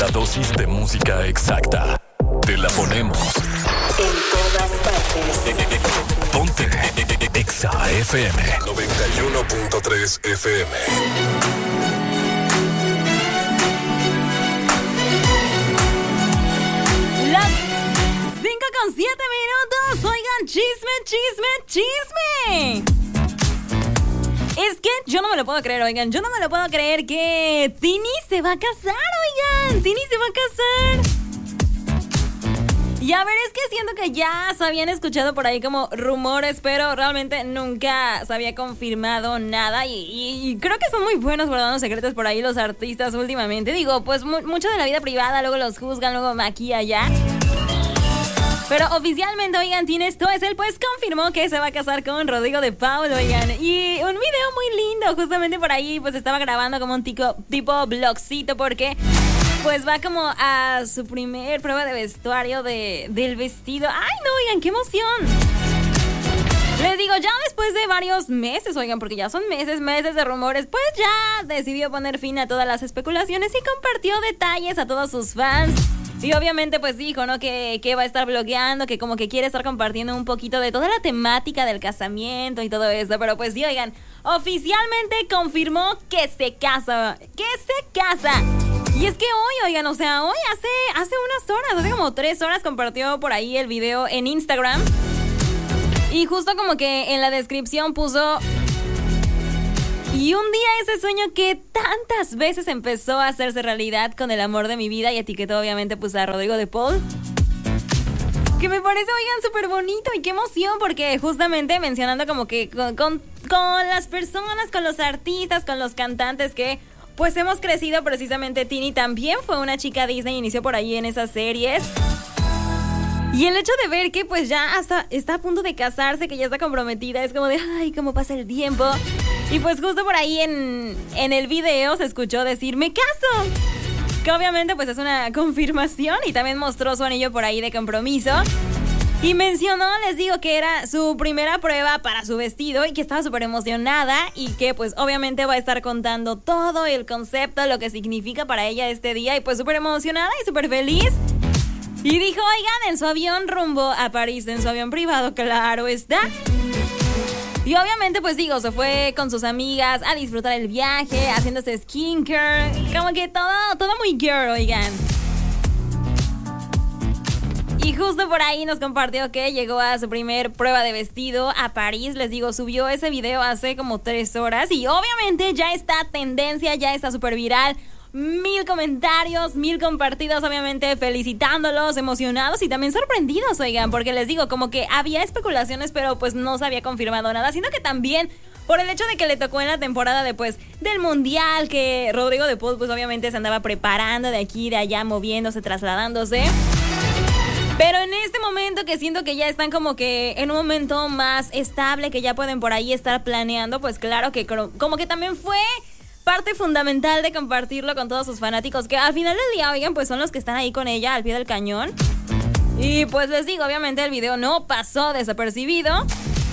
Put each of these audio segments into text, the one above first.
La dosis de música exacta. Te la ponemos. En todas partes. Ponte Exa FM 91.3 FM. Las 5:07 minutos. Oigan, chisme. Es que yo no me lo puedo creer, oigan. Yo no me lo puedo creer que Tini se va a casar, oigan. Tini se va a casar. Y a ver, es que siento que ya se habían escuchado por ahí como rumores, pero realmente nunca se había confirmado nada. Y creo que son muy buenos guardando secretos por ahí los artistas últimamente. Digo, pues mucho de la vida privada, luego los juzgan, luego aquí y allá. Pero oficialmente, oigan, Tini Stoessel pues confirmó que se va a casar con Rodrigo de Paul, oigan. Y un video muy lindo, justamente por ahí pues estaba grabando como un tipo vlogcito porque pues va como a su primer prueba de vestuario del vestido. ¡Ay, no, oigan, qué emoción! Les digo, ya después de varios meses, oigan, porque ya son meses de rumores, pues ya decidió poner fin a todas las especulaciones y compartió detalles a todos sus fans. Y obviamente pues dijo, ¿no? Que va a estar blogueando, que como que quiere estar compartiendo un poquito de toda la temática del casamiento y todo eso. Pero pues sí, oigan, oficialmente confirmó que se casa. Y es que hoy, oigan, o sea, hoy hace unas horas, hace como 3 horas compartió por ahí el video en Instagram. Y justo como que en la descripción puso: y un día ese sueño que tantas veces empezó a hacerse realidad con el amor de mi vida, y etiquetó obviamente pues a Rodrigo de Paul. Que me parece, oigan, súper bonito y qué emoción, porque justamente mencionando como que con las personas, con los artistas, con los cantantes que pues hemos crecido precisamente. Tini también fue una chica Disney, inició por ahí en esas series. Y el hecho de ver que pues ya hasta está a punto de casarse, que ya está comprometida, es como de, ay, cómo pasa el tiempo. Y pues justo por ahí en el video se escuchó decir, me caso. Que obviamente pues es una confirmación, y también mostró su anillo por ahí de compromiso. Y mencionó, les digo, que era su primera prueba para su vestido y que estaba súper emocionada y que pues obviamente va a estar contando todo el concepto, lo que significa para ella este día, y pues súper emocionada y súper feliz. Y dijo, oigan, en su avión rumbo a París, en su avión privado, claro está. Y obviamente, pues digo, se fue con sus amigas a disfrutar el viaje, haciéndose skincare, como que todo muy girl, oigan. Y justo por ahí nos compartió que llegó a su primer prueba de vestido a París. Les digo, subió ese video hace como 3 horas y obviamente ya está tendencia, ya está súper viral. 1000 comentarios, 1000 compartidos, obviamente felicitándolos, emocionados y también sorprendidos, oigan, porque les digo, como que había especulaciones, pero pues no se había confirmado nada, sino que también por el hecho de que le tocó en la temporada después del Mundial, que Rodrigo de Paul pues obviamente se andaba preparando de aquí, de allá, moviéndose, trasladándose. Pero en este momento que siento que ya están como que en un momento más estable, que ya pueden por ahí estar planeando, pues claro que como que también fue parte fundamental de compartirlo con todos sus fanáticos, que al final del día, oigan, pues son los que están ahí con ella al pie del cañón. Y pues les digo, obviamente el video no pasó desapercibido.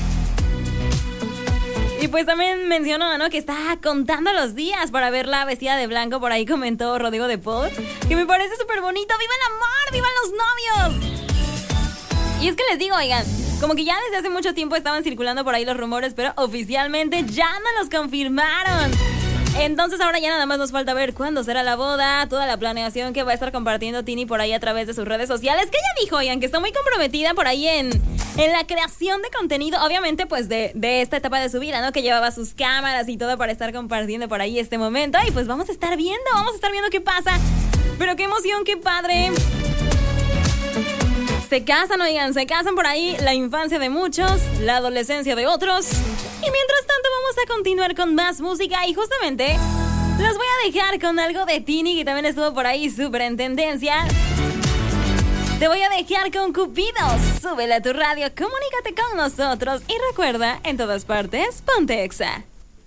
Y pues también mencionó, ¿no?, que está contando los días para verla vestida de blanco. Por ahí comentó Rodrigo de Paul, que me parece súper bonito. ¡Viva el amor! ¡Vivan los novios! Y es que les digo, oigan, como que ya desde hace mucho tiempo estaban circulando por ahí los rumores, pero oficialmente ya no los confirmaron. Entonces ahora ya nada más nos falta ver cuándo será la boda, toda la planeación que va a estar compartiendo Tini por ahí a través de sus redes sociales, que ella dijo, oigan, que está muy comprometida por ahí en la creación de contenido, obviamente pues de esta etapa de su vida, ¿no?, que llevaba sus cámaras y todo para estar compartiendo por ahí este momento, y pues vamos a estar viendo qué pasa. Pero qué emoción, qué padre. Se casan, oigan, se casan por ahí, la infancia de muchos, la adolescencia de otros. Y mientras tanto vamos a continuar con más música y justamente los voy a dejar con algo de Tini, que también estuvo por ahí súper en tendencia. Te voy a dejar con Cupidos. Súbele a tu radio, comunícate con nosotros y recuerda, en todas partes, ponte Exa.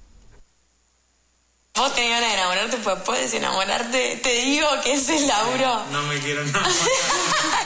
Vos te iban a enamorarte, pues puedes enamorarte. Te digo que es el laburo. No me quiero enamorar.